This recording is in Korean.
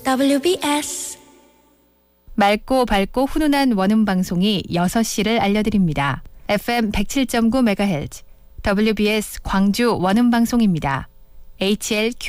WBS 맑고 밝고 훈훈한 원음 방송이 6시를 알려드립니다. FM 107.9MHz WBS 광주 원음 방송입니다. HLQ